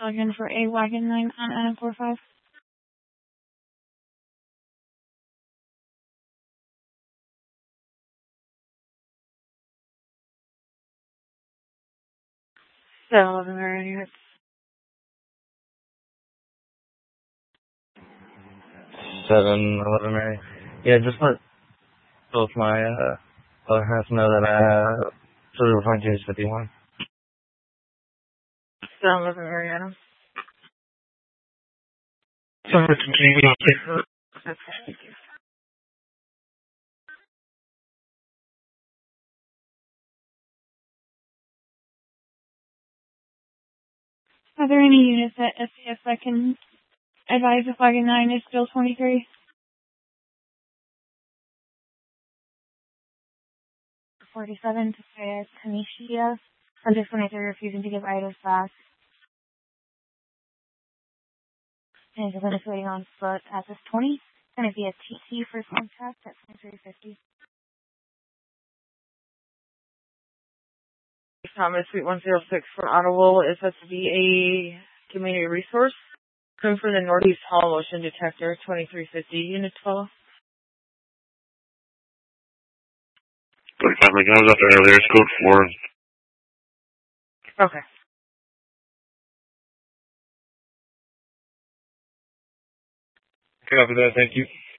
Login for a Wagon 9 on NM45. So, 11 Marion units. 7-11 Mary. Yeah, just let both my other half know that so we're referring to as 51. 11 Marion. So we're continuing on paper. Okay, thank you. Are there any units at SCS that can advise if Wagon 9 is still 23? 47 to say Tanisha. Under 23 refusing to give items back. And the limit waiting on foot at this 20. It's going to be a TT for contact at 2350. Thomas, Suite 106 for Ottawa is supposed to be a community resource. Coming from the Northeast Hall motion detector, 2350, Unit 12. 45 Lincoln, I was up there earlier, it's code 4. Okay. Copy that, thank you.